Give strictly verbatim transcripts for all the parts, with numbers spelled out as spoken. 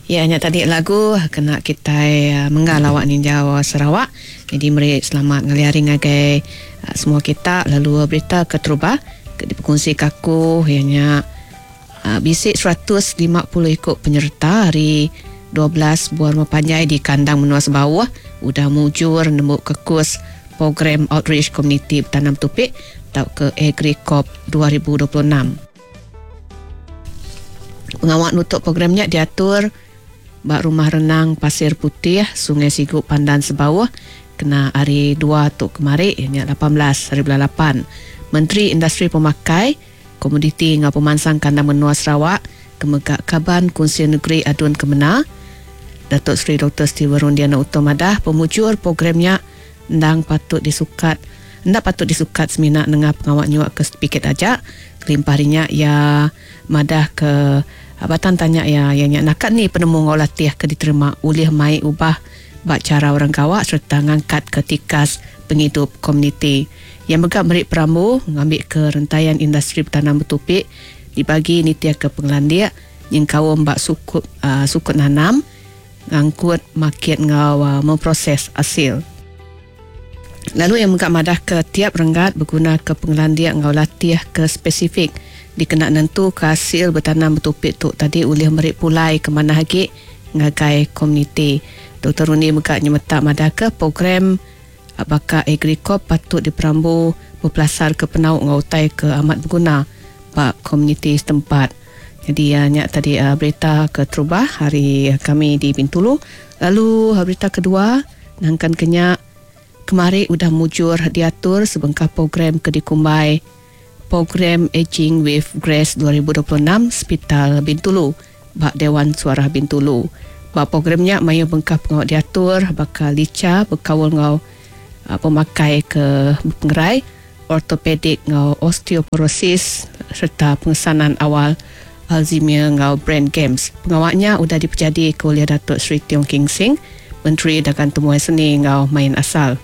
Ya, hanya tadi lagu kena kita uh, mengalawak ninja Sarawak. Jadi meri selamat ngeliari ngagai uh, semua kita. Lalu berita keterubah ke dipekongsi kaku hanya uh, bisik seratus lima puluh ikut penyerta hari dua belas bulan Mepanjai di kandang Menuas Bawah udah mujur nemu ke kurs program outreach community bertanam tupik atau ke AgriCorp dua ribu dua puluh enam. Pengawal nutup programnya diatur bak rumah renang Pasir Putih Sungai Siguk Pandan Sebawah kena hari dua tu kemari ianya lapan belas hari bulan lapan. Menteri Industri Pemakai Komoditi ngau Pemansang Kandang Menua Sarawak Kemegak Kaban Kunsi Negeri Adun Kemenar Datuk Seri Doktor Steve Rundiana Utomadah pemujur programnya ndang patut disukat ndak patut disukat seminak dengan pengawal nyuak ke sedikit aja kelimparinya ya madah ke abatan tanya ya yang nakat ni penemu ngau latih ke diterima ulih mai ubah bak cara orang kawak serta ngangkat ke tikas penghidup komuniti yang megap merik peramu ngambil ke rentaian industri bertanam betupik dibagi nitia ke pengelandia yang kawam bak sukut uh, sukut nanam ngangkut market ngau uh, memproses hasil. Lalu yang megap madah ke tiap renggat berguna ke pengelandia ngau latih ke spesifik dikena nentu ke hasil bertanam betupik tu tadi ulih merik pulai ke mana hagi ngagai komuniti. Doktor Runi megak nyemetak madah ke program bakal AgriCorp patut diperambu berpelasar ke penauk ngautai ke amat berguna bak komuniti setempat. Jadi hanya tadi uh, berita ke terubah hari kami di Bintulu. Lalu uh, berita kedua nangkan kenyak kemari udah mujur diatur sebengkah program ke dikumbai program Aging with Grace dua ribu dua puluh enam Hospital Bintulu bak Dewan Suara Bintulu. Bak programnya mayu bengkah pengawal diatur bakal lica berkawal ngau uh, pemakai ke pengerai ortopedik ngau osteoporosis serta pengesanan awal Alzheimer ngau brain games. Pengawalnya udah dipejadi ke oleh Datuk Seri Tiong King Sing Menteri Dagang Temuan Seni ngau main asal.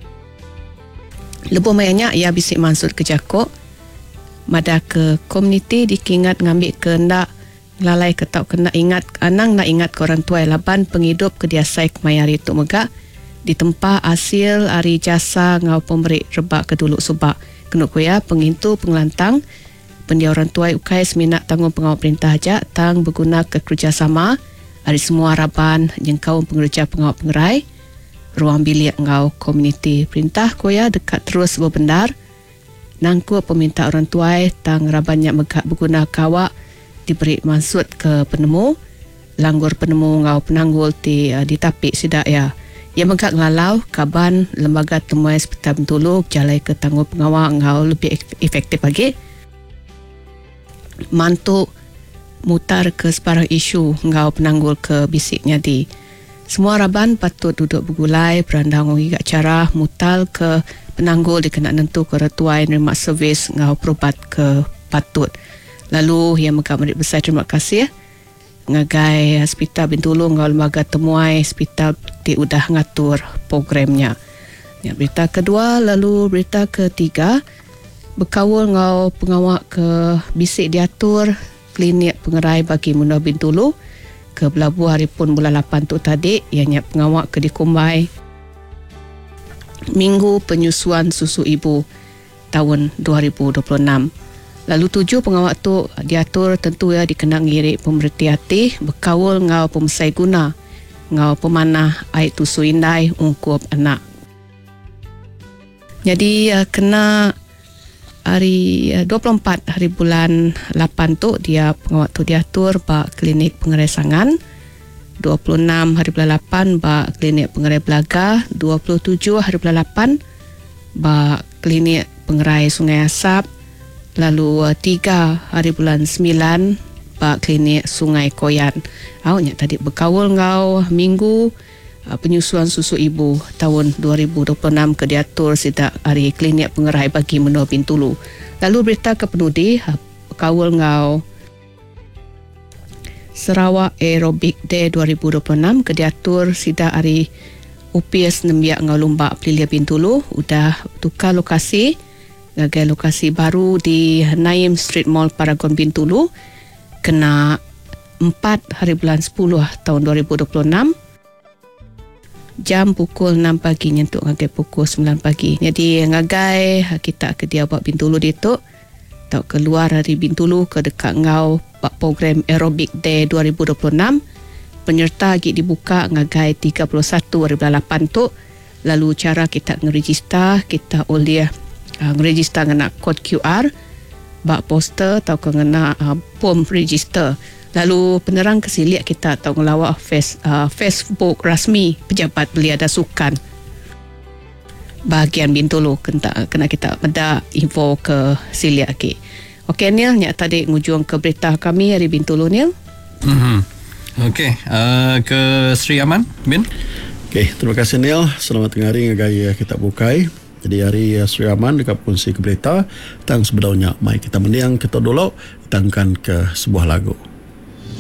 Lebuh mayanya ia bisik mansud ke jakok madah ke komuniti dikingat ngambil ke nak lalai ke tau kena ingat anang nak ingat ke orang tua laban penghidup kediasai kemayari tu megak di tempat hasil hari jasa ngau pemberi rebak ke dulu subak kena kuya penghintu pengelantang pendia orang tua ukai seminat tanggung pengawal perintah aja tang berguna ke kerjasama hari semua raban jengkau pengerja pengawal pengerai ruang bilik ngau komuniti perintah kuya dekat terus berbendar nangku peminta orang tua tang rabannya megak berguna kawak diberi maksud ke penemu langgur penemu ngau penanggul ti uh, ditapik sidak ya yang megak ngelalau kaban lembaga temuan Hospital Bintulu jalai ke tanggung pengawal ngau lebih efektif lagi mantuk mutar ke sebarang isu ngau penanggul ke bisiknya di semua raban patut duduk bergulai berandang ngigak cara mutal ke penanggul dikena nentu ke retuai nerima servis ngau perubat ke patut. Lalu yang megak merik besar terima kasih ngagai Hospital Bintulu ngau lembaga temuai hospital ti udah ngatur programnya. Ya, berita kedua. Lalu berita ketiga berkawal ngau pengawal ke bisik diatur klinik pengerai bagi Menua Bintulu ke Belabu hari pun bulan lapan tu tadi ianya pengawal ke dikumbai Minggu Penyusuan Susu Ibu tahun dua ribu dua puluh enam. Lalu tujuh pengawal tu diatur tentu ya dikena ngirik pemerhati hati berkawal ngau pemesai guna ngau pemanah air tusu indai ungkup anak. Jadi uh, kena hari uh, dua puluh empat hari bulan lapan tu dia pengawal tu diatur bak klinik pengerai sangan. dua puluh enam hari bulan lapan bak klinik pengerai belaga. dua puluh tujuh hari bulan lapan bak klinik pengerai Sungai Asap. Lalu uh, tiga hari bulan sembilan bak klinik Sungai Koyan. Awaknya tadi berkawal ngau minggu uh, penyusuan susu ibu tahun dua ribu dua puluh enam ke diatur sidak hari klinik pengerai bagi Menua Bintulu. Lalu berita ke penudi uh, berkawal ngau Sarawak Aerobic Day dua ribu dua puluh enam ke diatur sidak hari U P S nembiak ngau Lumbak Pelilia Bintulu udah tukar lokasi gagai lokasi baru di Naim Street Mall Paragon Bintulu kena empat hari bulan sepuluh tahun dua ribu dua puluh enam. Jam pukul enam pagi nyentuk ngagai pukul sembilan pagi. Jadi ngagai kita ke dia buat Bintulu dia tu. Tau keluar dari Bintulu ke dekat ngau buat program Aerobic Day dua ribu dua puluh enam. Penyerta lagi dibuka ngagai tiga puluh satu hari bulan lapan tu. Lalu cara kita ngeregister, kita boleh uh, ngeregister dengan kod Q R, bak poster atau kena uh, form register. Lalu penerang kesiliak kita atau ngelawak face, uh, Facebook rasmi Pejabat Belia dan Sukan bahagian Bintulu. Kena, kena kita benda info ke siliak ke. Okey Nil, nyak tadi ngujung ke berita kami dari Bintulu Nil. Mm-hmm. Okey, uh, ke Sri Aman Bin. Okey, terima kasih Neil. Selamat tengah hari ngagai kita bukai. Jadi hari Sri Aman dekat punsi ke berita tang sebenarnya mai kita mendiang kita dulu tangkan ke sebuah lagu.